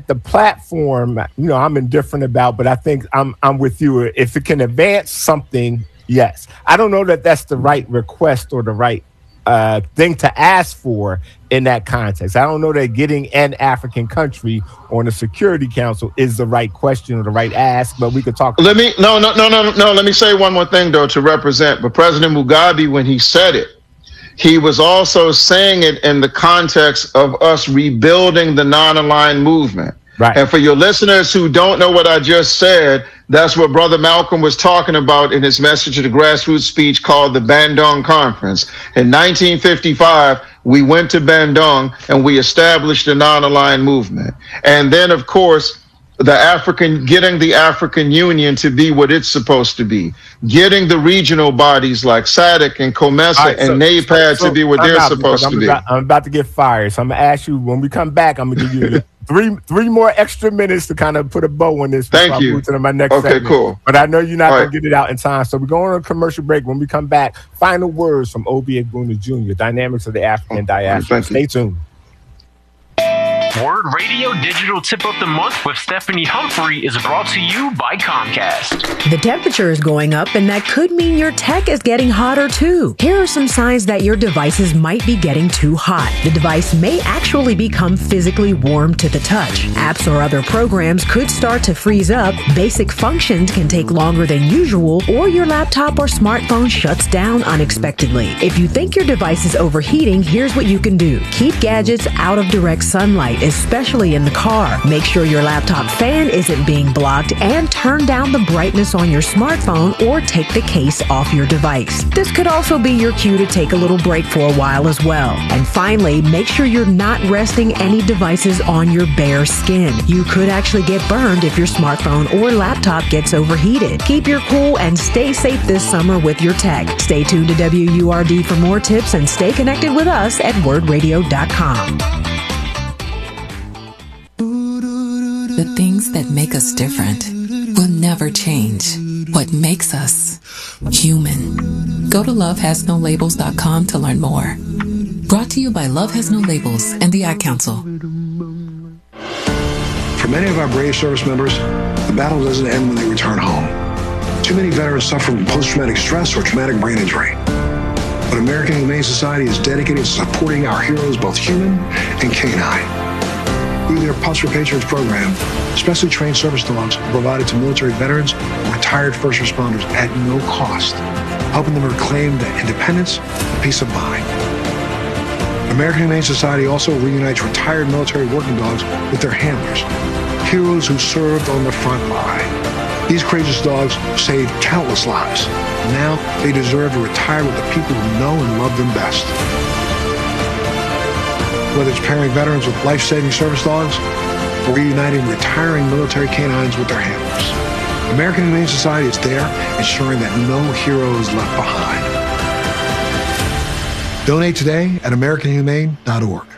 the platform, I'm indifferent about, but I think I'm with you. If it can advance something, yes. I don't know that that's the right request or the right thing to ask for in that context. I don't know that getting an African country on the Security Council is the right question or the right ask, but we could talk. Let me say one more thing though to represent. But President Mugabe, when he said it, he was also saying it in the context of us rebuilding the non-aligned movement. Right. And for your listeners who don't know what I just said, that's what Brother Malcolm was talking about in his message to the grassroots speech called the Bandung Conference. In 1955, we went to Bandung and we established the non-aligned movement. And then, of course, getting the African Union to be what it's supposed to be, getting the regional bodies like SADC and COMESA and NAPAD to be what they're supposed to be. I'm about to get fired, so I'm going to ask you, when we come back, I'm going to give you three more extra minutes to kind of put a bow on this. Thank you. To my next segment. Cool. But I know you're not going to get it out in time, so we're going on a commercial break. When we come back, final words from Obi Egbuna Jr., Dynamics of the African Diaspora. Stay tuned. Word Radio Digital Tip of the Month with Stephanie Humphrey is brought to you by Comcast. The temperature is going up, and that could mean your tech is getting hotter too. Here are some signs that your devices might be getting too hot. The device may actually become physically warm to the touch. Apps or other programs could start to freeze up. Basic functions can take longer than usual, or your laptop or smartphone shuts down unexpectedly. If you think your device is overheating, here's what you can do. Keep gadgets out of direct sunlight, especially in the car. Make sure your laptop fan isn't being blocked, and turn down the brightness on your smartphone or take the case off your device. This could also be your cue to take a little break for a while as well. And finally, make sure you're not resting any devices on your bare skin. You could actually get burned if your smartphone or laptop gets overheated. Keep your cool and stay safe this summer with your tech. Stay tuned to WURD for more tips and stay connected with us at wordradio.com. The things that make us different will never change. What makes us human. Go to lovehasnolabels.com to learn more. Brought to you by Love Has No Labels and the Ad Council. For many of our brave service members, the battle doesn't end when they return home. Too many veterans suffer from post-traumatic stress or traumatic brain injury. But American Humane Society is dedicated to supporting our heroes, both human and canine. Through their Pulse for Patriots program, specially trained service dogs are provided to military veterans and retired first responders at no cost, helping them reclaim their independence and peace of mind. American Humane Society also reunites retired military working dogs with their handlers, heroes who served on the front line. These courageous dogs saved countless lives. Now they deserve to retire with the people who know and love them best. Whether it's pairing veterans with life-saving service dogs or reuniting retiring military canines with their handlers, American Humane Society is there ensuring that no hero is left behind. Donate today at AmericanHumane.org.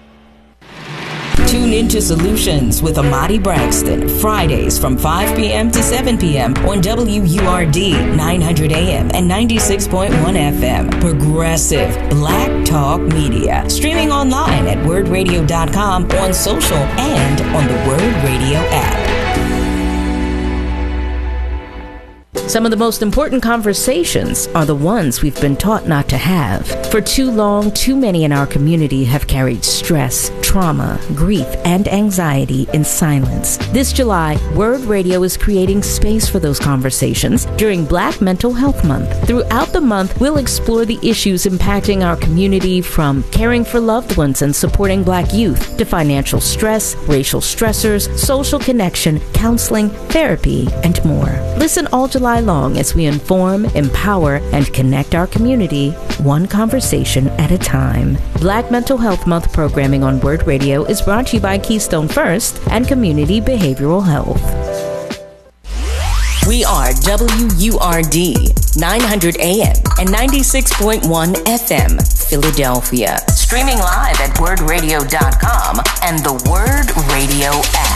Tune into Solutions with Amadi Braxton, Fridays from 5 p.m. to 7 p.m. on WURD 900 AM and 96.1 FM. Progressive Black Talk Media. Streaming online at wordradio.com, on social, and on the Word Radio app. Some of the most important conversations are the ones we've been taught not to have. For too long, too many in our community have carried stress, trauma, grief, and anxiety in silence. This July, Word Radio is creating space for those conversations during Black Mental Health Month. Throughout the month, we'll explore the issues impacting our community, from caring for loved ones and supporting Black youth to financial stress, racial stressors, social connection, counseling, therapy, and more. Listen all July long as we inform, empower, and connect our community, one conversation at a time. Black Mental Health Month programming on Word Radio is brought to you by Keystone First and Community Behavioral Health. We are WURD 900 AM and 96.1 FM, Philadelphia. Streaming live at wordradio.com and the Word Radio app.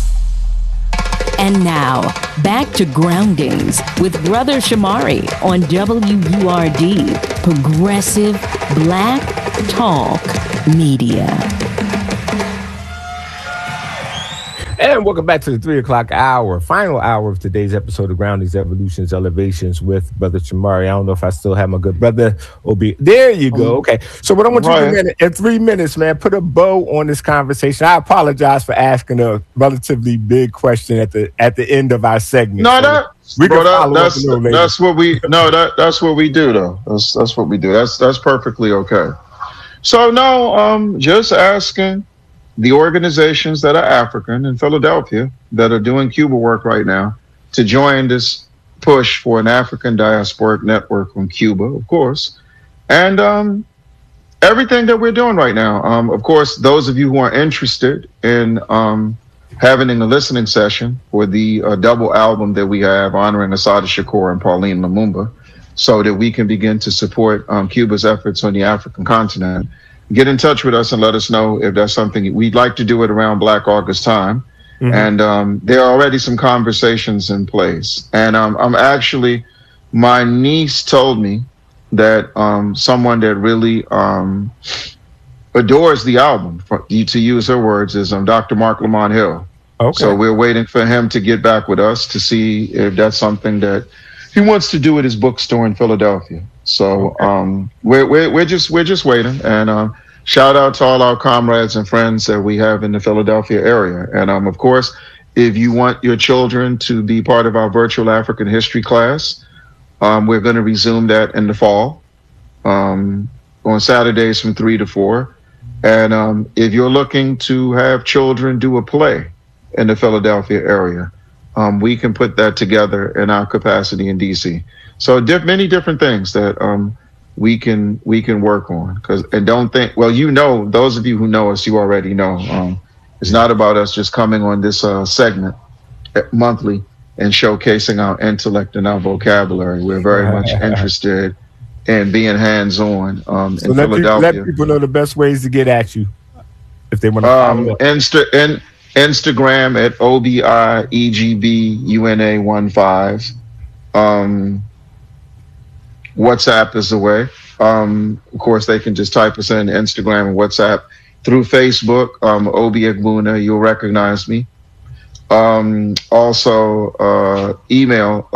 And now, back to Groundings with Brother Shamari on WURD, Progressive Black Talk Media. And welcome back to the 3 o'clock hour, final hour of today's episode of Groundings, Evolutions, Elevations with Brother Shamari. I don't know if I still have my good brother Obi. There you go. Okay. So what I want you to do in 3 minutes, man, put a bow on this conversation. I apologize for asking a relatively big question at the end of our segment. No, so that's what we do though. That's what we do. That's perfectly okay. So no, just asking the organizations that are African in Philadelphia that are doing Cuba work right now to join this push for an African diasporic network on Cuba, of course, and everything that we're doing right now. Of course, those of you who are interested in having a listening session for the double album that we have honoring Assata Shakur and Pauline Lumumba, so that we can begin to support Cuba's efforts on the African continent. Get in touch with us and let us know if that's something we'd like to do it around Black August time. Mm-hmm. And there are already some conversations in place. And I'm actually, my niece told me that someone that really adores the album, to use her words, is Dr. Mark Lamont Hill. Okay. So we're waiting for him to get back with us to see if that's something that he wants to do at his bookstore in Philadelphia. So we're just waiting, and shout out to all our comrades and friends that we have in the Philadelphia area. And of course, if you want your children to be part of our virtual African history class, we're going to resume that in the fall on Saturdays from 3 to 4. And if you're looking to have children do a play in the Philadelphia area, we can put that together in our capacity in DC. So many different things that we can work on. And don't think, well, those of you who know us, you already know. It's not about us just coming on this segment monthly and showcasing our intellect and our vocabulary. We're very much interested in being hands-on in Philadelphia. Let people know the best ways to get at you if they want to follow up. Instagram at OBIEGBUNA15. WhatsApp is the way. Of course, they can just type us in Instagram and WhatsApp. Through Facebook, Obi Egbuna, you'll recognize me. Also, email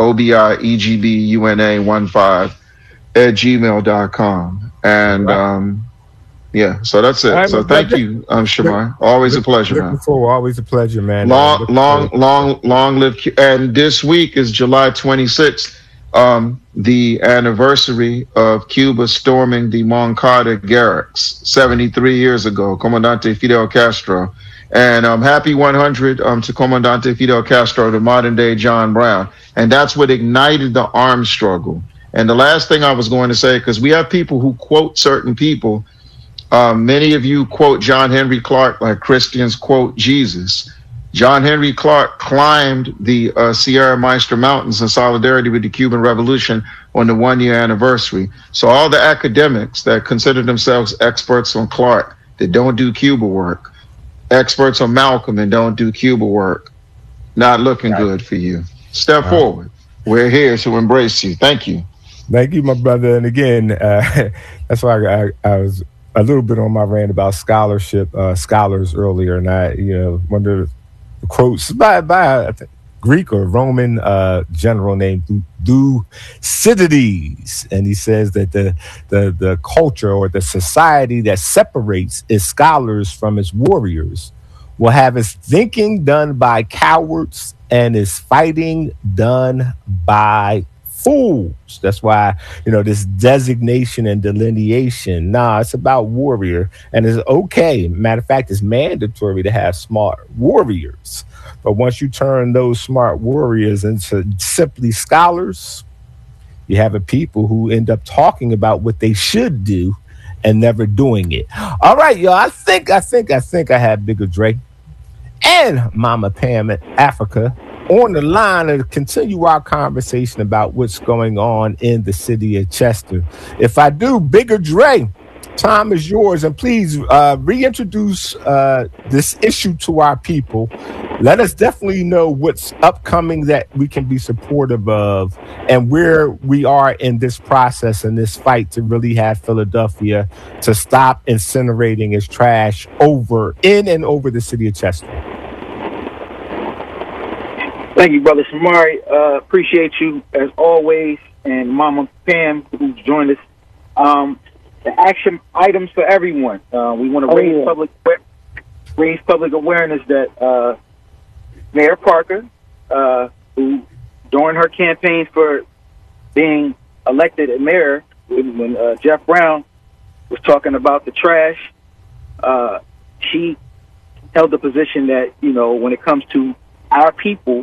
OBIEGBUNA15@gmail.com. And so that's it. So thank you, Shamar. Always a pleasure, man. Always a pleasure, man. Long live. And this week is July 26th. The anniversary of Cuba storming the Moncada Garracks 73 years ago, Comandante Fidel Castro. And happy 100 to Comandante Fidel Castro, the modern day John Brown. And that's what ignited the arms struggle. And the last thing I was going to say, because we have people who quote certain people, many of you quote John Henry Clark like Christians quote Jesus. John Henry Clark climbed the Sierra Maestra Mountains in solidarity with the Cuban Revolution on the 1-year anniversary. So all the academics that consider themselves experts on Clark that don't do Cuba work, experts on Malcolm and don't do Cuba work, not looking good for you. Step forward. We're here to embrace you. Thank you. Thank you, my brother. And again, that's why I was a little bit on my rant about scholarship, scholars earlier. And one of the quotes by I think, Greek or Roman general named Thucydides, and he says that the culture or the society that separates its scholars from its warriors will have its thinking done by cowards and its fighting done by fools. That's why, this designation and delineation, it's about warrior, and it's okay. Matter of fact, it's mandatory to have smart warriors. But once you turn those smart warriors into simply scholars, you have a people who end up talking about what they should do and never doing it. All right, y'all. I think I had Bigger Dre and Mama Pam in Africa on the line to continue our conversation about what's going on in the city of Chester. If I do, Bigger Dre, time is yours, and please reintroduce this issue to our people. Let us definitely know what's upcoming that we can be supportive of and where we are in this process and this fight to really have Philadelphia to stop incinerating its trash in and over the city of Chester. Thank you, Brother Shamari. Appreciate you as always, and Mama Pam, who's joined us. The action items for everyone. We want to raise public awareness that Mayor Parker, who during her campaign for being elected as mayor, when Jeff Brown was talking about the trash, she held the position that, you know, when it comes to our people,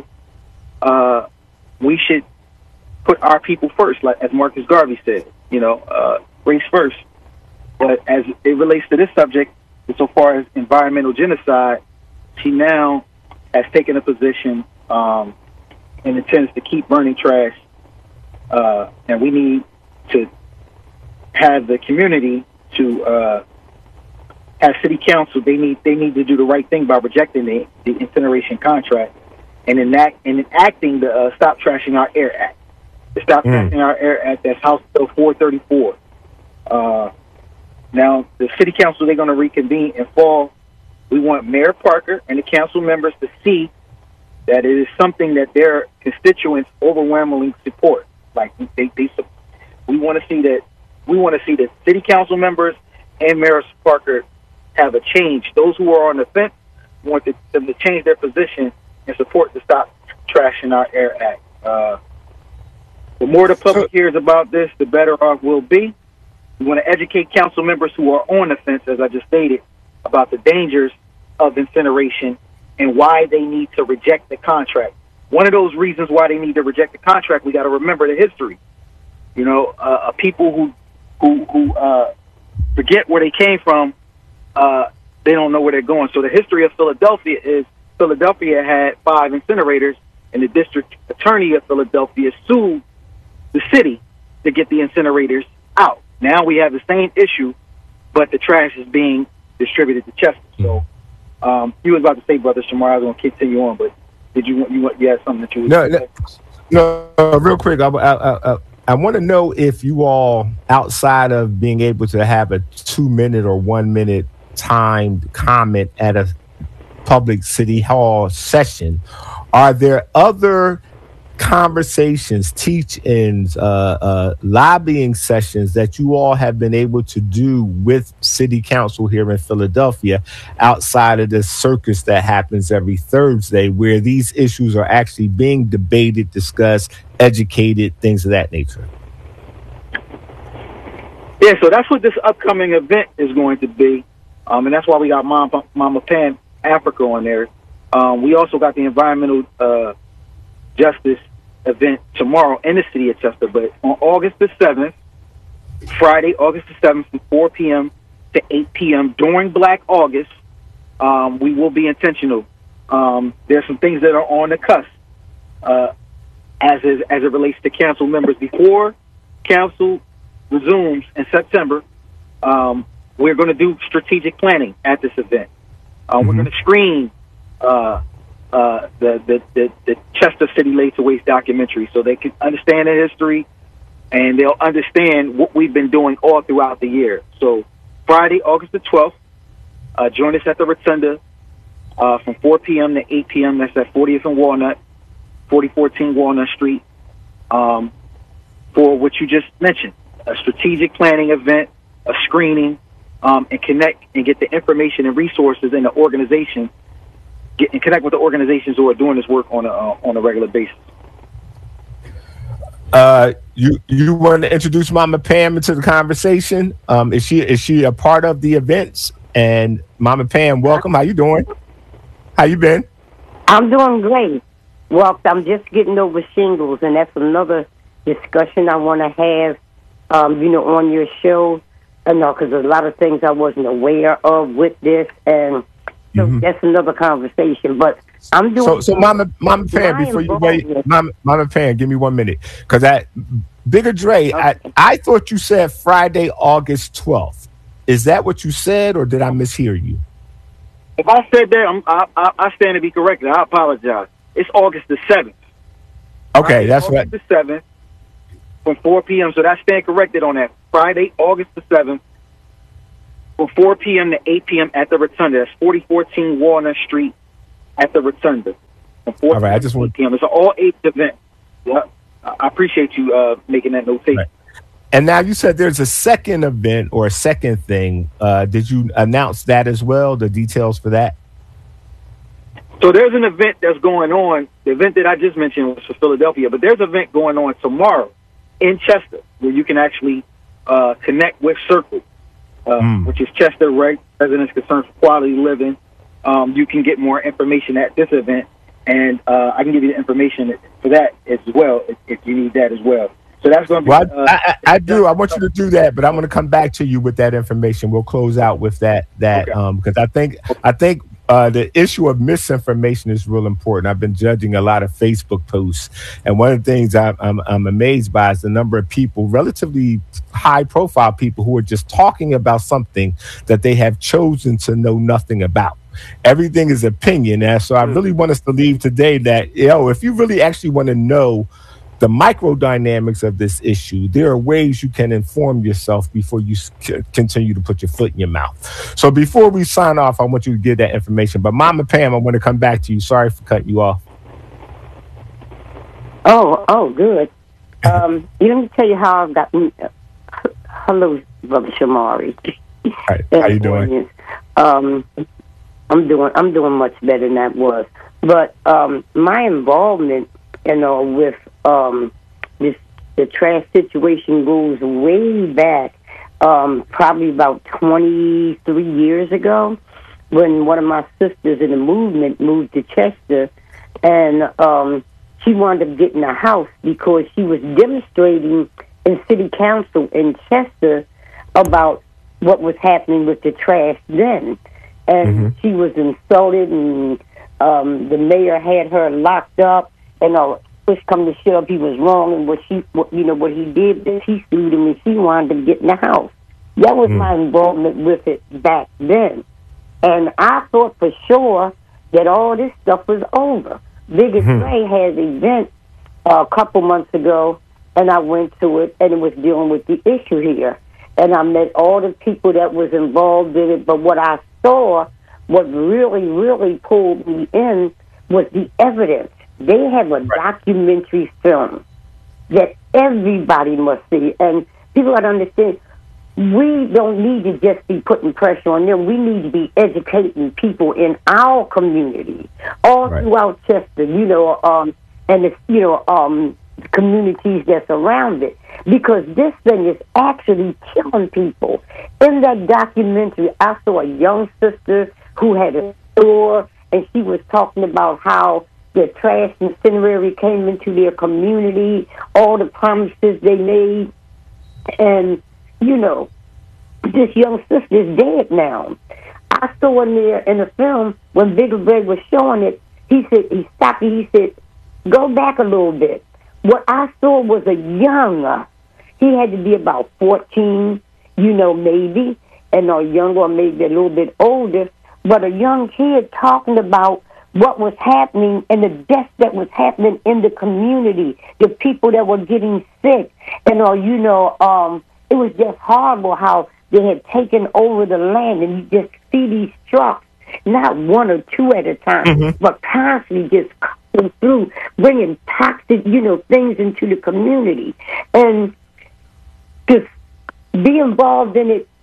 we should put our people first, like as Marcus Garvey said, you know, race first. But as it relates to this subject, so far as environmental genocide, she now has taken a position and intends to keep burning trash. And we need to have the community to have city council. They need to do the right thing by rejecting the incineration contract and enacting the Stop Trashing Our Air Act. The Stop Trashing Our Air Act, that's House Bill 434. Now, the city council, they're going to reconvene in fall. We want Mayor Parker and the council members to see that it is something that their constituents overwhelmingly support. Like we want to see that city council members and Mayor Parker have a change. Those who are on the fence want them to change their position and support the Stop Trashing Our Air Act. The more the public hears about this, the better off we'll be. We want to educate council members who are on the fence, as I just stated, about the dangers of incineration and why they need to reject the contract. One of those reasons why they need to reject the contract, we got to remember the history. You know, people who forget where they came from, they don't know where they're going. So the history of Philadelphia is Philadelphia had 5 incinerators, and the district attorney of Philadelphia sued the city to get the incinerators out. Now we have the same issue, but the trash is being distributed to Chester. So you was about to say, Brother Shamar, I was going to continue on, but did you had something that you was No, real quick, I want to know if you all, outside of being able to have a 2-minute or 1-minute timed comment at a public city hall session, are there other conversations, teach-ins, lobbying sessions that you all have been able to do with city council here in Philadelphia outside of the circus that happens every Thursday, where these issues are actually being debated, discussed, educated, things of that nature? Yeah, so that's what this upcoming event is going to be, and that's why we got Mama Pan Africa on there. We also got the environmental justice event tomorrow in the city of Chester, but on August the 7th, Friday, August the 7th, from 4 p.m. to 8 p.m. during Black August, we will be intentional. There's some things that are on the cusp as it relates to council members. Before council resumes in September, we're going to do strategic planning at this event. We're going to screen the Chester City Laid to Waste documentary so they can understand the history and they'll understand what we've been doing all throughout the year. So Friday, August the 12th, join us at the Rotunda from 4 p.m. to 8 p.m. That's at 40th and Walnut, 4014 Walnut Street, for what you just mentioned, a strategic planning event, a screening, and connect and get the information and resources in the organization, and connect with the organizations who are doing this work on a regular basis. You want to introduce Mama Pam into the conversation? Is she a part of the events? And Mama Pam, welcome. How you doing? How you been? I'm doing great. Well, I'm just getting over shingles, and that's another discussion I want to have, on your show. Because there's a lot of things I wasn't aware of with this, and so that's another conversation. But I'm doing. So Mama Pam, before you wait, Mama Pam, give me 1 minute, because Bigger Dre, okay. I thought you said Friday, August 12th. Is that what you said, or did I mishear you? If I said that, I stand to be corrected. I apologize. It's August the 7th. Okay, Friday, that's August the 7th from 4 p.m. So I stand corrected on that. Friday, August the 7th from 4 p.m. to 8 p.m. at the Rotunda. That's 4014 Walnut Street at the Rotunda. from 4 All right, I just want p.m. It's an all-age event. Yeah, I appreciate you making that notation. Right. And now you said there's a second event or a second thing. Did you announce that as well, the details for that? So there's an event that's going on. The event that I just mentioned was for Philadelphia, but there's an event going on tomorrow in Chester where you can actually connect with Circle, which is Chester Residents Concerned for Quality Living. You can get more information at this event, and I can give you the information for that as well if you need that as well. So that's going to be. Well, I do. I want you to do that, but I'm going to come back to you with that information. We'll close out with that. Because I think the issue of misinformation is real important. I've been judging a lot of Facebook posts, and one of the things I'm amazed by is the number of people, relatively high-profile people, who are just talking about something that they have chosen to know nothing about. Everything is opinion, and so I really want us to leave today that if you really actually want to know the microdynamics of this issue, there are ways you can inform yourself before you continue to put your foot in your mouth. So before we sign off, I want you to give that information. But Mama Pam, I want to come back to you. Sorry for cutting you off. Oh, good. Let me tell you how I've gotten. Hello, Brother Shamari. Hi, how you doing? I'm doing much better than that was. But my involvement, with the trash situation goes way back, probably about 23 years ago, when one of my sisters in the movement moved to Chester, and she wound up getting a house because she was demonstrating in city council in Chester about what was happening with the trash then. And she was insulted, and the mayor had her locked up, and push come to shove, he was wrong, and what he did is he sued him, and she wound up getting the house. That was my involvement with it back then. And I thought for sure that all this stuff was over. Biggest Ray had an event a couple months ago, and I went to it, and it was dealing with the issue here. And I met all the people that was involved in it, but what I saw, what really, really pulled me in was the evidence. They have a documentary film that everybody must see. And people got to understand, we don't need to just be putting pressure on them. We need to be educating people in our community, all throughout Chester, and the, communities that's around it. Because this thing is actually killing people. In that documentary, I saw a young sister who had a store, and she was talking about how the trash incinerator came into their community, all the promises they made. And, this young sister is dead now. I saw in there in the film, when Bigger Greg was showing it, he stopped and he said, go back a little bit. What I saw was a young, he had to be about 14, maybe, and or younger, or maybe a little bit older, but a young kid talking about what was happening and the death that was happening in the community, the people that were getting sick. And, it was just horrible how they had taken over the land, and you just see these trucks, not one or two at a time, but constantly just coming through, bringing toxic, things into the community. And to be involved in it,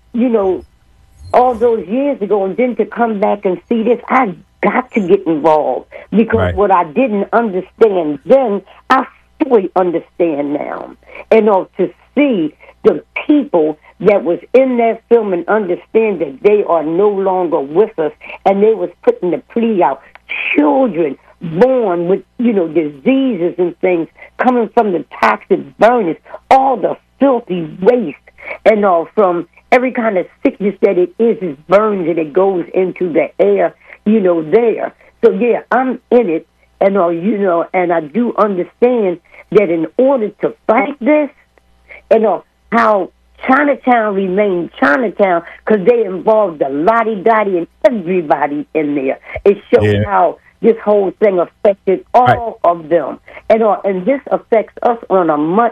all those years ago, and then to come back and see this, I got to get involved, because what I didn't understand then, I fully understand now. And to see the people that was in that film and understand that they are no longer with us, and they was putting the plea out, children born with, diseases and things coming from the toxic burners, all the filthy waste, and from every kind of sickness that it is burns, and it goes into the air, there. So, yeah, I'm in it, and, and I do understand that in order to fight this, how Chinatown remained Chinatown, because they involved the Lottie-Dottie and everybody in there. It shows how this whole thing affected all of them. And this affects us on a much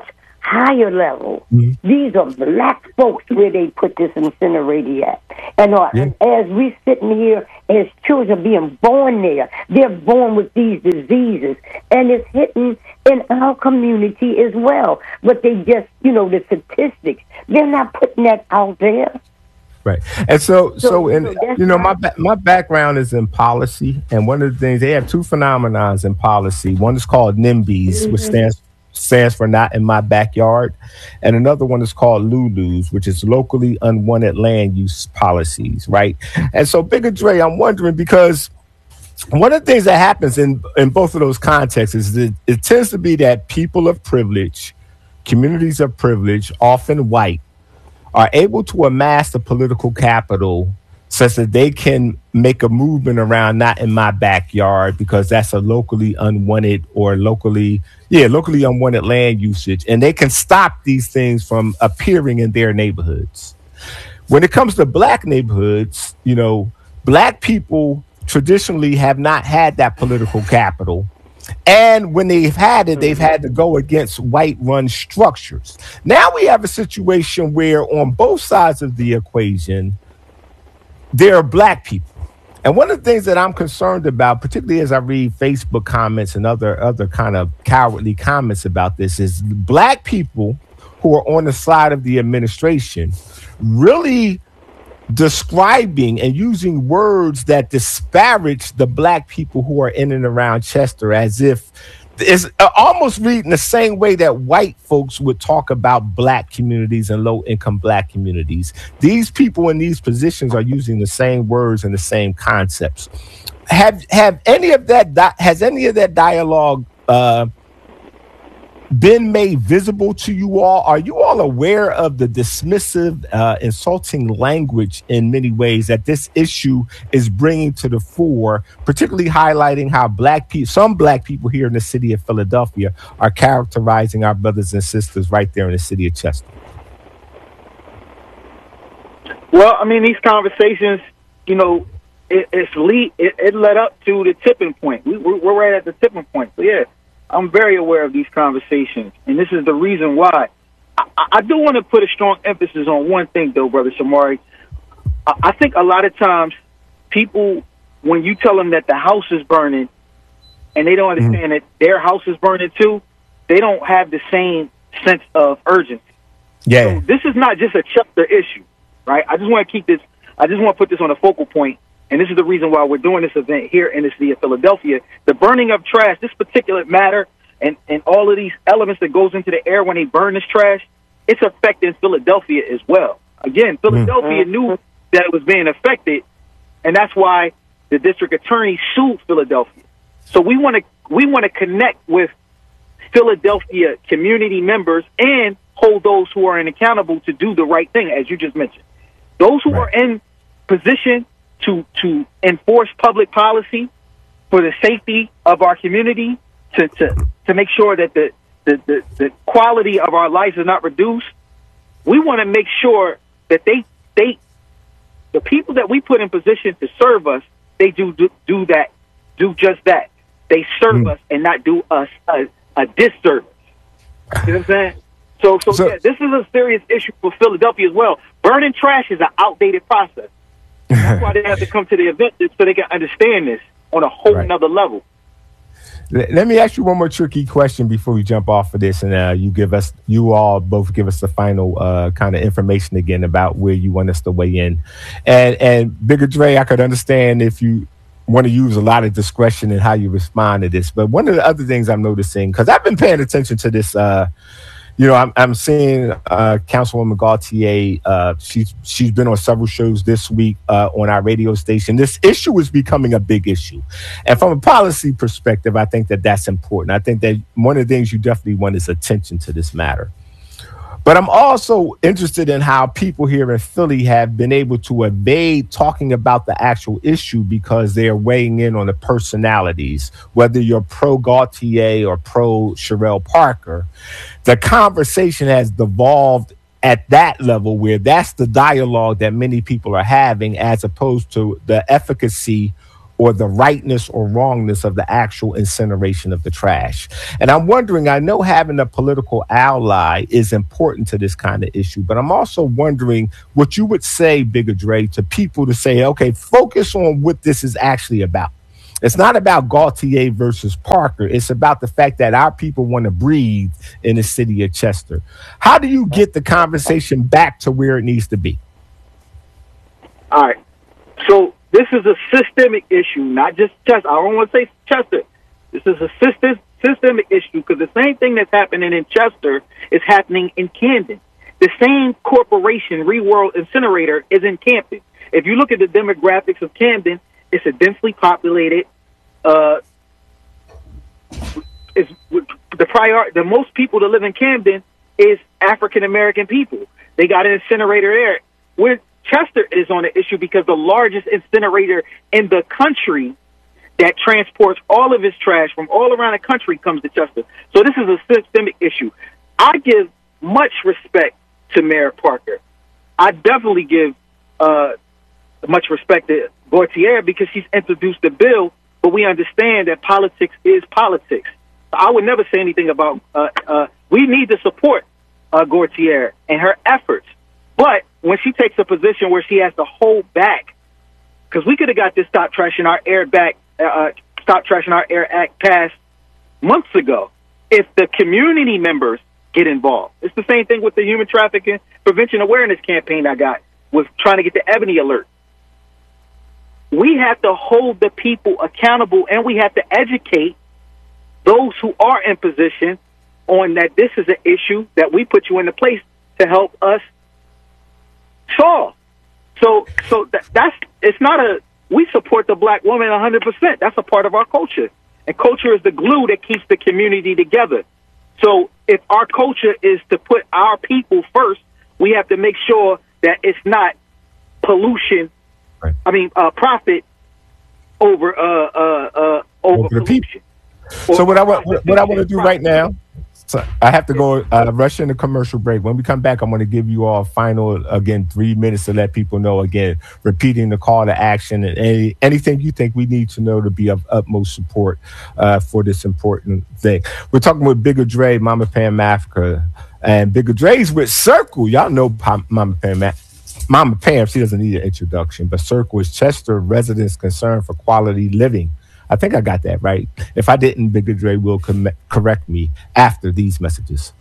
higher level. These are black folks where they put this incinerator at. And as we sitting here, as children being born there, they're born with these diseases. And it's hitting in our community as well. But they just, the statistics, they're not putting that out there. Right. And so my background is in policy, and one of the things, they have two phenomenons in policy. One is called NIMBYs, which stands for Not in My Backyard, and another one is called LULUs, which is Locally Unwanted Land Use Policies, right? And so, Bigger Dre, I'm wondering, because one of the things that happens in both of those contexts is that it tends to be that people of privilege, communities of privilege, often white, are able to amass the political capital such that they can make a movement around Not in My Backyard, because that's a locally unwanted or locally unwanted land usage. And they can stop these things from appearing in their neighborhoods. When it comes to black neighborhoods, black people traditionally have not had that political capital. And when they've had it, they've had to go against white-run structures. Now we have a situation where on both sides of the equation, there are black people. And one of the things that I'm concerned about, particularly as I read Facebook comments and other kind of cowardly comments about this, is black people who are on the side of the administration really describing and using words that disparage the black people who are in and around Chester, as if it's almost reading the same way that white folks would talk about black communities and low-income black communities. These people in these positions are using the same words and the same concepts. Has any of that dialogue been made visible to you all? Are you all aware of the dismissive, insulting language in many ways that this issue is bringing to the fore, particularly highlighting how some black people here in the city of Philadelphia are characterizing our brothers and sisters right there in the city of Chester? Well, I mean, these conversations, it led up to the tipping point. We're right at the tipping point. So, yeah. I'm very aware of these conversations, and this is the reason why. I do want to put a strong emphasis on one thing, though, Brother Shamari. I think a lot of times people, when you tell them that the house is burning and they don't understand that their house is burning too, they don't have the same sense of urgency. Yeah. So this is not just a Chester issue, right? I just want to put this on a focal point. And this is the reason why we're doing this event here in the city of Philadelphia. The burning of trash, this particular matter, and all of these elements that goes into the air when they burn this trash, it's affecting Philadelphia as well. Again, Philadelphia knew that it was being affected, and that's why the district attorney sued Philadelphia. So we want to connect with Philadelphia community members and hold those who are accountable to do the right thing, as you just mentioned. Those who are in position to enforce public policy for the safety of our community, to make sure that the quality of our lives is not reduced. We want to make sure that the people that we put in position to serve us, they do just that. They serve us and not do us a disservice. You know what I'm saying? So yeah, this is a serious issue for Philadelphia as well. Burning trash is an outdated process. That's why they have to come to the event, so they can understand this on a whole nother level. Let me ask you one more tricky question before we jump off of this, and you all both give us the final kind of information again about where you want us to weigh in. And Bigger Dre, I could understand if you want to use a lot of discretion in how you respond to this, but one of the other things I'm noticing, because I've been paying attention to this. I'm seeing Councilwoman Gaultier. She's been on several shows this week on our radio station. This issue is becoming a big issue. And from a policy perspective, I think that that's important. I think that one of the things you definitely want is attention to this matter. But I'm also interested in how people here in Philly have been able to evade talking about the actual issue because they're weighing in on the personalities, whether you're pro Gaultier or pro Sherelle Parker. The conversation has devolved at that level where that's the dialogue that many people are having, as opposed to the efficacy or the rightness or wrongness of the actual incineration of the trash. And I'm wondering, I know having a political ally is important to this kind of issue, but I'm also wondering what you would say, Bigger Dre, to people to say, okay, focus on what this is actually about. It's not about Gaultier versus Parker. It's about the fact that our people want to breathe in the city of Chester. How do you get the conversation back to where it needs to be? All right. So this is a systemic issue, not just Chester. I don't want to say Chester. This is a systemic issue because the same thing that's happening in Chester is happening in Camden. The same corporation, Reworld Incinerator, is in Camden. If you look at the demographics of Camden, it's a densely populated. The most people that live in Camden is African American people. They got an incinerator there. Where Chester is on the issue because the largest incinerator in the country that transports all of its trash from all around the country comes to Chester. So this is a systemic issue. I give much respect to Mayor Parker. I definitely give much respect to Gaultier because she's introduced the bill, but we understand that politics is politics. I would never say anything about, we need to support Gaultier and her efforts. But when she takes a position where she has to hold back, because we could have got this Stop Trashing Our Air Act passed months ago if the community members get involved. It's the same thing with the Human Trafficking Prevention Awareness campaign I got with trying to get the Ebony Alert. We have to hold the people accountable, and we have to educate those who are in position on that this is an issue that we put you into place to help us solve. So that's it's not a we support the black woman 100%. That's a part of our culture, and culture is the glue that keeps the community together. So if our culture is to put our people first, we have to make sure that it's not pollution. Right. Profit over pollution. People. So what I want to do right now, so I have to go rush into commercial break. When we come back, I'm going to give you all final, again, 3 minutes to let people know, again, repeating the call to action and anything you think we need to know to be of utmost support for this important thing. We're talking with Bigger Dre, Mama Pam Africa, and Bigger Dre's with Circle. Y'all know Mama Pam, she doesn't need an introduction, but Circle is Chester residents' concern for quality living. I think I got that right. If I didn't, Bigger Dre will correct me after these messages.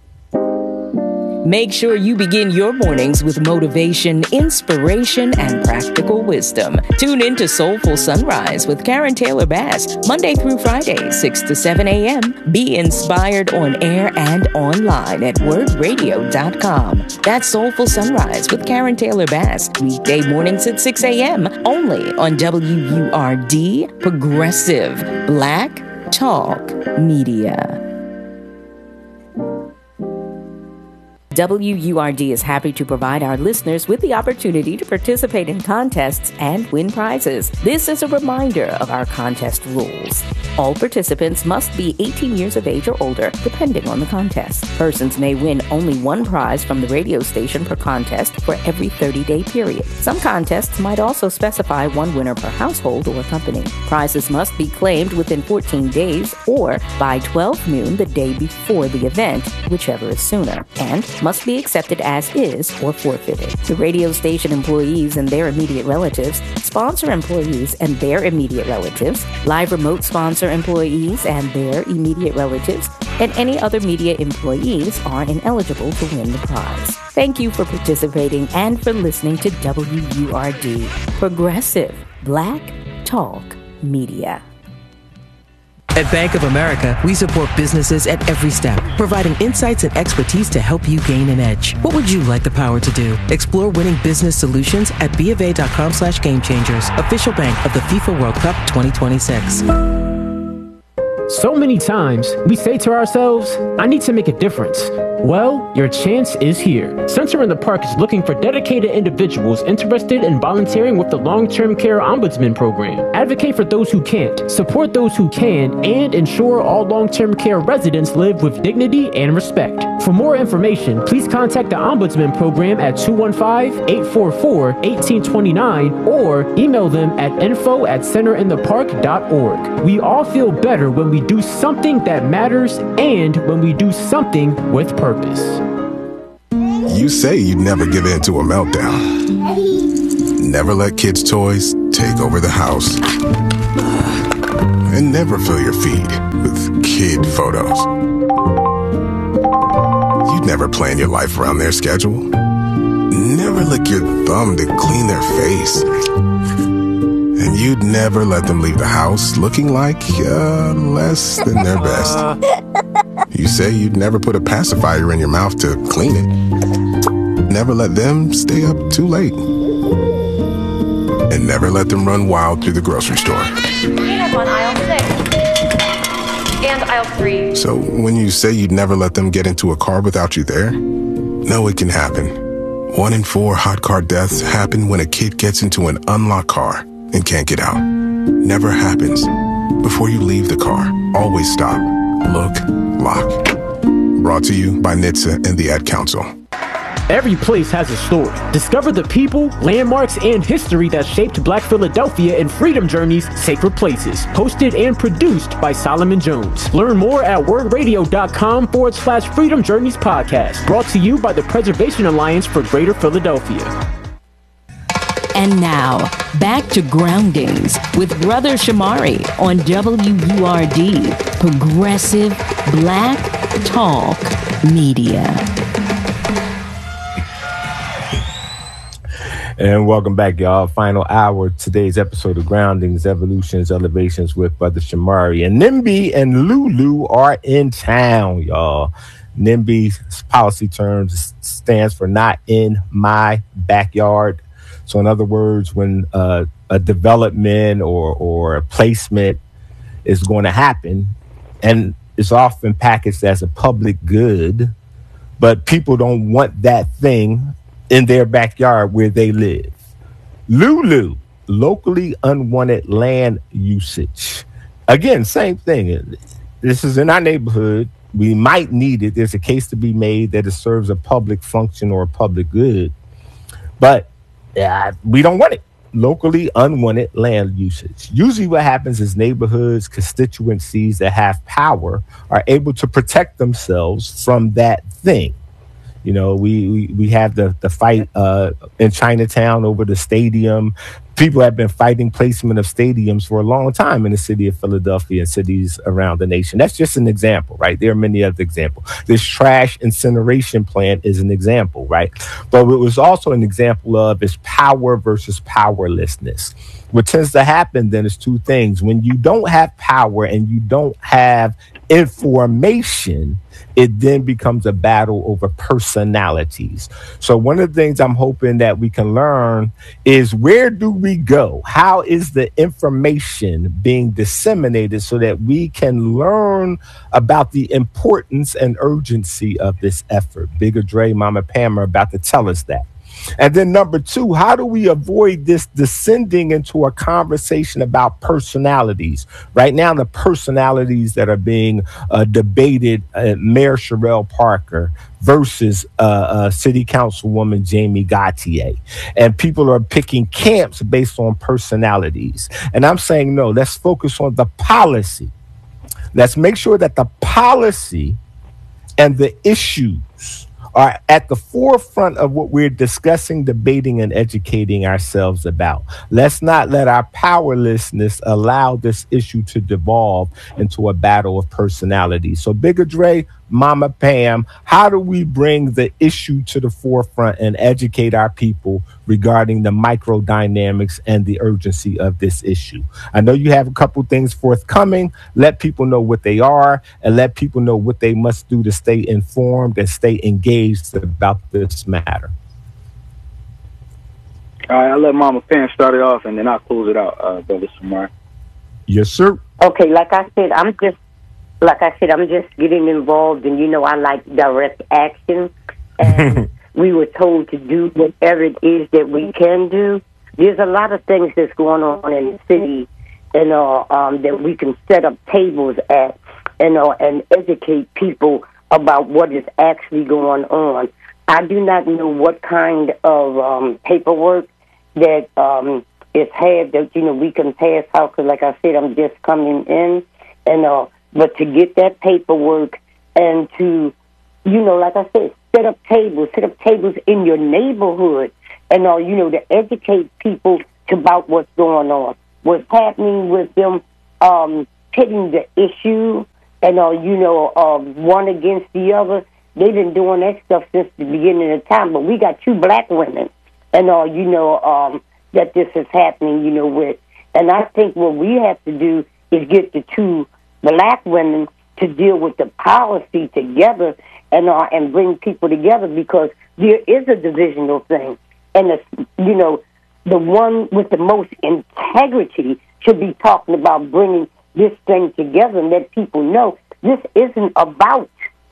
Make sure you begin your mornings with motivation, inspiration, and practical wisdom. Tune in to Soulful Sunrise with Karen Taylor Bass, Monday through Friday, 6 to 7 a.m. Be inspired on air and online at wordradio.com. That's Soulful Sunrise with Karen Taylor Bass, weekday mornings at 6 a.m. only on WURD, Progressive Black Talk Media. WURD is happy to provide our listeners with the opportunity to participate in contests and win prizes. This is a reminder of our contest rules. All participants must be 18 years of age or older, depending on the contest. Persons may win only one prize from the radio station per contest for every 30-day period. Some contests might also specify one winner per household or company. Prizes must be claimed within 14 days or by 12 noon the day before the event, whichever is sooner, and must be accepted as is or forfeited. The radio station employees and their immediate relatives, sponsor employees and their immediate relatives, live remote sponsor employees and their immediate relatives, and any other media employees are ineligible to win the prize. Thank you for participating and for listening to WURD, Progressive Black Talk Media. At Bank of America, we support businesses at every step, providing insights and expertise to help you gain an edge. What would you like the power to do? Explore winning business solutions at BofA.com/gamechangers, official bank of the FIFA World Cup 2026. So many times, we say to ourselves, I need to make a difference. Well, your chance is here. Center in the Park is looking for dedicated individuals interested in volunteering with the Long-Term Care Ombudsman Program. Advocate for those who can't, support those who can, and ensure all long-term care residents live with dignity and respect. For more information, please contact the Ombudsman Program at 215-844-1829 or email them at info@centerinthepark.org. We all feel better when we do something that matters and when we do something with purpose. You say you'd never give in to a meltdown. Never let kids' toys take over the house. And never fill your feed with kid photos. You'd never plan your life around their schedule. Never lick your thumb to clean their face. And you'd never let them leave the house looking like less than their best. You say you'd never put a pacifier in your mouth to clean it. Never let them stay up too late. And never let them run wild through the grocery store. We have on aisle 6 and aisle 3. So when you say you'd never let them get into a car without you there, no, it can happen. 1 in 4 hot car deaths happen when a kid gets into an unlocked car and can't get out. Never happens. Before you leave the car, always stop, look, lock. Brought to you by NHTSA and the Ad Council. Every place has a story. Discover the people, landmarks, and history that shaped Black Philadelphia in Freedom Journey's Sacred Places. Hosted and produced by Solomon Jones. Learn more at wordradio.com/Freedom Journeys podcast. Brought to you by the Preservation Alliance for Greater Philadelphia. And now, back to Groundings with Brother Shamari on WURD, Progressive Black Talk Media. And welcome back, y'all. Final hour, today's episode of Groundings, Evolutions, Elevations with Brother Shamari. And NIMBY and Lulu are in town, y'all. NIMBY's policy terms stands for Not in My Backyard. So in other words, when a development or a placement is going to happen, and it's often packaged as a public good, but people don't want that thing in their backyard where they live. Lulu, locally unwanted land usage. Again, same thing. This is in our neighborhood. We might need it. There's a case to be made that it serves a public function or a public good, but we don't want it. Locally unwanted land usage. Usually what happens is neighborhoods, constituencies that have power are able to protect themselves from that thing. You know, we have the fight in Chinatown over the stadium. People have been fighting placement of stadiums for a long time in the city of Philadelphia and cities around the nation. That's just an example, right? There are many other examples. This trash incineration plant is an example, right? But what was also an example of is power versus powerlessness. What tends to happen then is two things. When you don't have power and you don't have information, it then becomes a battle over personalities. So one of the things I'm hoping that we can learn is, where do we go? How is the information being disseminated so that we can learn about the importance and urgency of this effort? Bigger Dre, Mama Pam are about to tell us that. And then number two, how do we avoid this descending into a conversation about personalities? Right now, the personalities that are being debated, Mayor Sherelle Parker versus City Councilwoman Jamie Gautier. And people are picking camps based on personalities. And I'm saying, no, let's focus on the policy. Let's make sure that the policy and the issues are at the forefront of what we're discussing, debating, and educating ourselves about. Let's not let our powerlessness allow this issue to devolve into a battle of personalities. So Bigger Dre, Mama Pam, how do we bring the issue to the forefront and educate our people regarding the microdynamics and the urgency of this issue? I know you have a couple things forthcoming. Let people know what they are and let people know what they must do to stay informed and stay engaged about this matter. All right, I'll let Mama Pam start it off, and then I'll close it out, Brother Samar. Yes, sir. Okay, like I said, I'm just like I said, I'm just getting involved, and I like direct action. And we were told to do whatever it is that we can do. There's a lot of things that's going on in the city, that we can set up tables at, and educate people about what is actually going on. I do not know what kind of paperwork that is had that we can pass out. Because, like I said, I'm just coming in, but to get that paperwork and to, like I said, set up tables in your neighborhood, and to educate people about what's going on, what's happening with them, pitting the issue, and one against the other. They've been doing that stuff since the beginning of time. But we got 2 black women, and that this is happening, with. And I think what we have to do is get the 2 black women to deal with the policy together, and bring people together, because there is a divisional thing, and the one with the most integrity should be talking about bringing this thing together and let people know this isn't about,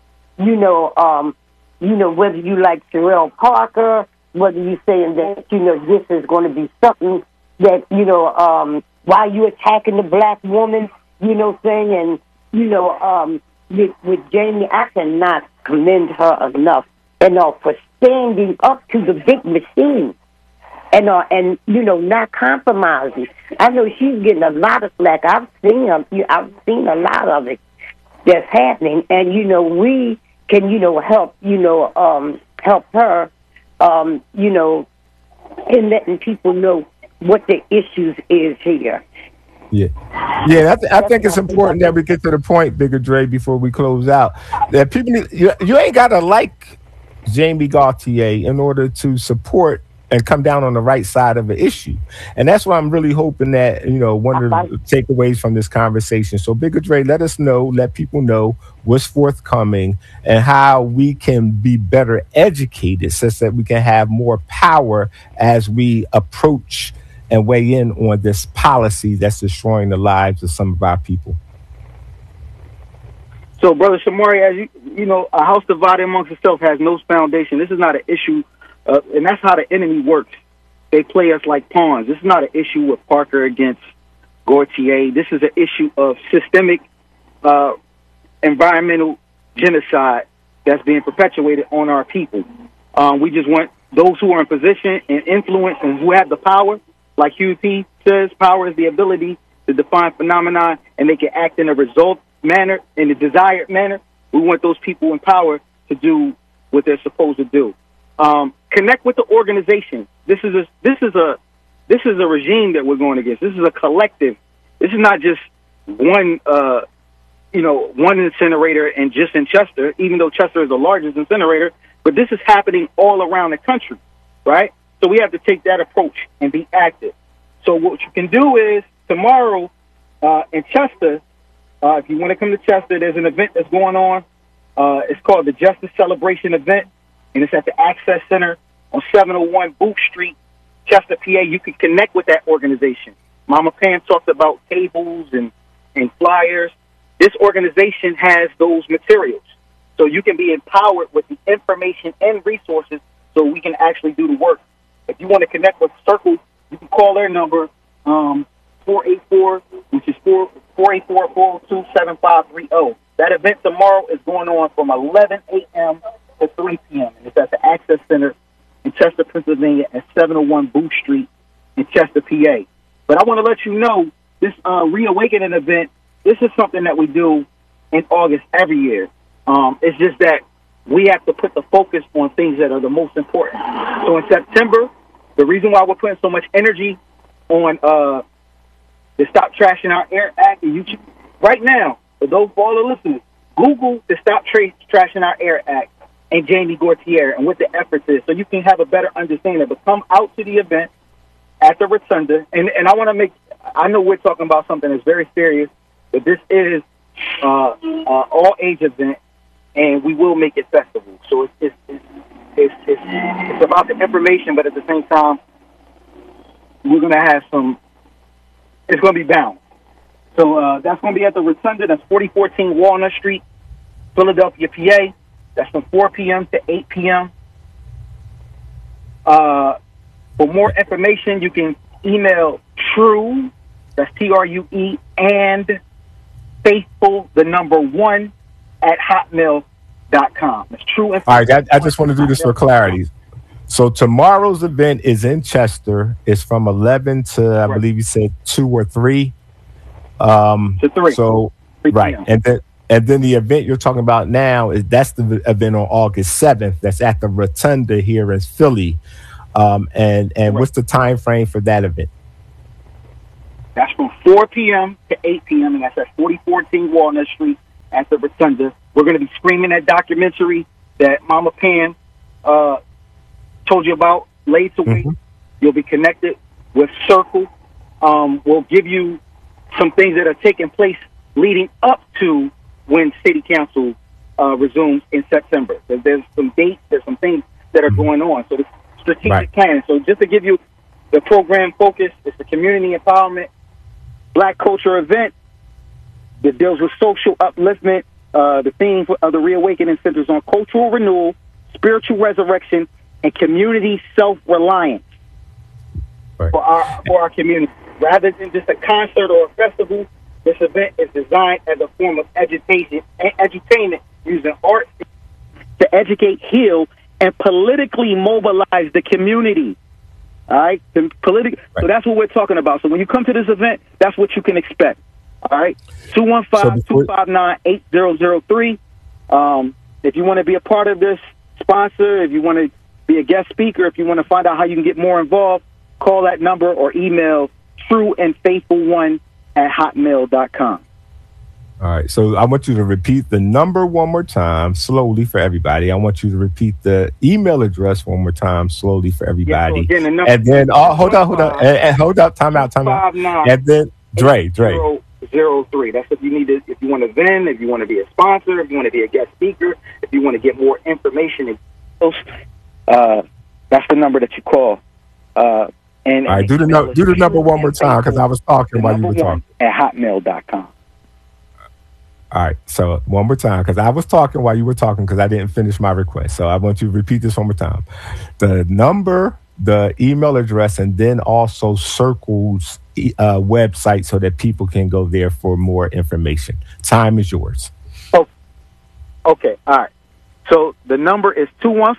whether you like Sherelle Parker, whether you're saying that, this is going to be something that, why you attacking the black woman, saying, and, with Jamie, I cannot commend her enough, for standing up to the big machine. And not compromising. I know she's getting a lot of slack. I've seen a lot of it that's happening, and we can help help her in letting people know what the issues is here. Yeah. I think it's important that we get to the point, Bigger Dre, before we close out. That people, you ain't gotta like Jamie Gaultier in order to support and come down on the right side of the issue. And that's why I'm really hoping that, one of the takeaways from this conversation. So Bigger Dre, let people know what's forthcoming and how we can be better educated such that we can have more power as we approach and weigh in on this policy that's destroying the lives of some of our people. So, Brother Shamari, as you know, a house divided amongst itself has no foundation. This is not an issue. And that's how the enemy works. They play us like pawns. This is not an issue with Parker against Gaultier. This is an issue of systemic environmental genocide that's being perpetuated on our people. We just want those who are in position and influence and who have the power, like Hugh P. says, power is the ability to define phenomena, and they can act in a result manner, in a desired manner. We want those people in power to do what they're supposed to do. Connect with the organization. This is a regime that we're going against. This is a collective. This is not just one incinerator and just in Chester, even though Chester is the largest incinerator, but this is happening all around the country, right? So we have to take that approach and be active. So what you can do is tomorrow in Chester, if you want to come to Chester, there's an event that's going on. It's called the Justice Celebration Event, and it's at the Access Center on 701 Booth Street, Chester, PA. You can connect with that organization. Mama Pam talked about tables and flyers. This organization has those materials. So you can be empowered with the information and resources so we can actually do the work. If you want to connect with Circle, you can call their number, 484, which is 484-402-7530. That event tomorrow is going on from 11 a.m. to 3 p.m. And it's at the Access Center in Chester, Pennsylvania at 701 Booth Street in Chester, PA. But I want to let you know this Reawakening event, this is something that we do in August every year. It's just that we have to put the focus on things that are the most important. So in September, the reason why we're putting so much energy on the Stop Trashing Our Air Act, and you right now, for those all the listeners, Google the Stop Trashing Our Air Act and Jamie Gaultier and what the efforts is, so you can have a better understanding. But come out to the event at the Rotunda, and I want to make, I know we're talking about something that's very serious, but this is all age event, and we will make it festival. So it's about the information, but at the same time, we're going to have some. It's going to be balanced. So that's going to be at the Rotunda. That's 4014 Walnut Street, Philadelphia, PA. That's from 4 p.m. to 8 p.m. For more information, you can email True, that's TRUE, and Faithful, the number 1, at hotmail.com. That's True. All right, I just want to do this for clarity. So tomorrow's event is in Chester. It's from 11 to, I believe you said 2 or 3. To 3. So, 3 right. p.m. And then the event you're talking about now that's the event on August 7th. That's at the Rotunda here in Philly. And what's the time frame for that event? That's from 4 p.m. to 8 p.m. and that's at 4014 Walnut Street at the Rotunda. We're going to be screaming that documentary that Mama Pam told you about, Laid to Wait. You'll be connected with Circle. We'll give you some things that are taking place leading up to when City Council resumes in September. There's some dates, there's some things that are going on. So the strategic planning. So just to give you the program focus, it's the community empowerment Black culture event that deals with social upliftment. The theme of the Reawakening centers on cultural renewal, spiritual resurrection, and community self-reliance for our community. Rather than just a concert or a festival, this event is designed as a form of edutainment using art to educate, heal, and politically mobilize the community. All right? So that's what we're talking about. So when you come to this event, that's what you can expect. All right? 215-259-8003. If you want to be a part of this sponsor, if you want to be a guest speaker, if you want to find out how you can get more involved, call that number or email trueandfaithful1@hotmail.com. All right. So I want you to repeat the number one more time slowly for everybody. I want you to repeat the email address one more time slowly for everybody. Yeah, so again, and then, hold on. And hold up. Time out. And then, Dre. 03. That's if you need to, if you want to vend, if you want to be a sponsor, if you want to be a guest speaker, if you want to get more information. That's the number that you call. And all right, do the number one more time because I was talking while you were talking. At hotmail.com. All right, so one more time because I was talking while you were talking because I didn't finish my request. So I want you to repeat this one more time. The number, the email address, and then also Circle's website so that people can go there for more information. Time is yours. Oh, okay, all right. So the number is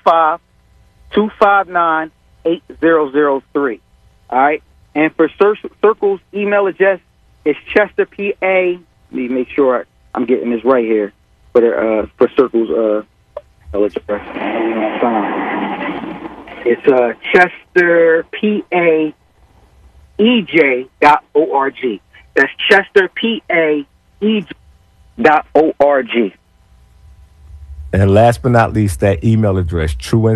215-259-8003. All right, and for Circle's email address is Chester, PA. Let me make sure I'm getting this right here for Circle's email address. It's Chester, PA, EJ.org. That's Chester, PA, EJ.org. And last but not least, that email address,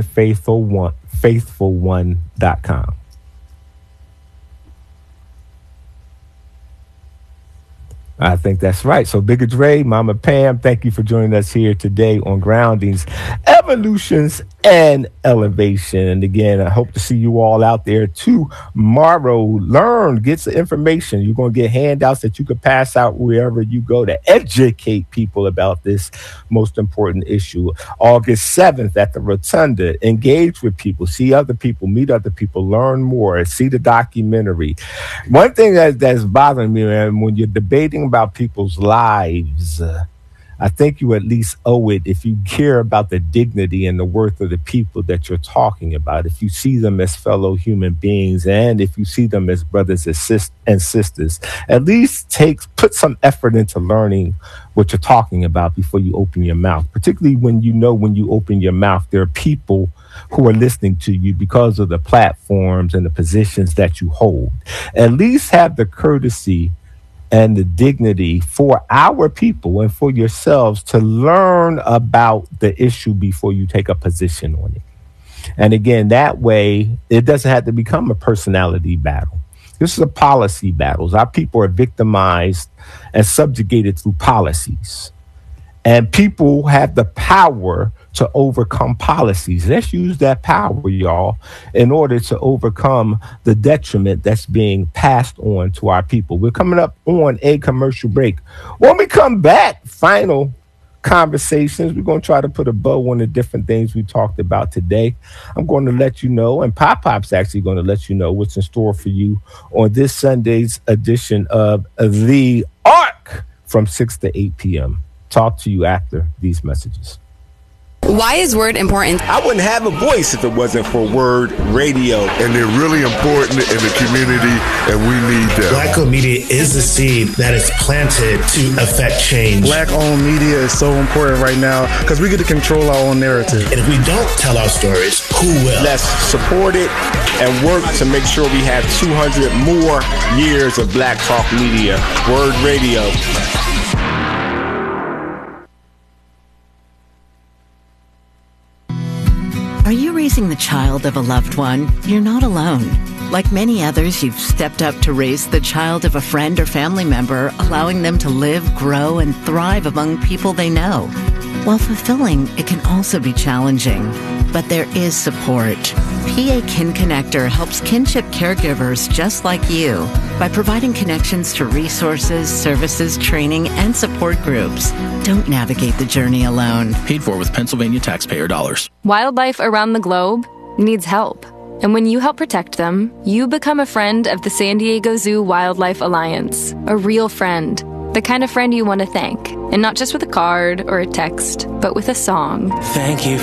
trueandfaithful1.com. I think that's right. So Bigger Dre, Mama Pam, thank you for joining us here today on Groundings, Evolutions, and Elevation. And again, I hope to see you all out there tomorrow. Learn, get some information. You're going to get handouts that you can pass out wherever you go to educate people about this most important issue. August 7th at the Rotunda, engage with people, see other people, meet other people, learn more, see the documentary. One thing that's bothering me, man, when you're debating about people's lives, I think you at least owe it if you care about the dignity and the worth of the people that you're talking about, if you see them as fellow human beings and if you see them as brothers and sisters, at least put some effort into learning what you're talking about before you open your mouth, particularly when you open your mouth, there are people who are listening to you because of the platforms and the positions that you hold. At least have the courtesy and the dignity for our people and for yourselves to learn about the issue before you take a position on it. And again, that way, it doesn't have to become a personality battle. This is a policy battle. Our people are victimized and subjugated through policies. And people have the power to overcome policies. Let's use that power, y'all, in order to overcome the detriment that's being passed on to our people. We're coming up on a commercial break. When we come back, final conversations. We're going to try to put a bow on the different things we talked about today. I'm going to let you know, and Pop's actually going to let you know what's in store for you on this Sunday's edition of The Arc from 6 to 8 p.m. Talk to you after these messages. Why is Word important? I wouldn't have a voice if it wasn't for Word Radio. And they're really important in the community, and we need them. Black-owned media is the seed that is planted to affect change. Black-owned media is so important right now because we get to control our own narrative. And if we don't tell our stories, who will? Let's support it and work to make sure we have 200 more years of Black Talk Media. Word Radio. Are you raising the child of a loved one? You're not alone. Like many others, you've stepped up to raise the child of a friend or family member, allowing them to live, grow, and thrive among people they know. While fulfilling, it can also be challenging. But there is support. PA Kin Connector helps kinship caregivers just like you by providing connections to resources, services, training, and support groups. Don't navigate the journey alone. Paid for with Pennsylvania taxpayer dollars. Wildlife around the globe needs help. And when you help protect them, you become a friend of the San Diego Zoo Wildlife Alliance. A real friend. The kind of friend you want to thank. And not just with a card or a text, but with a song. Thank you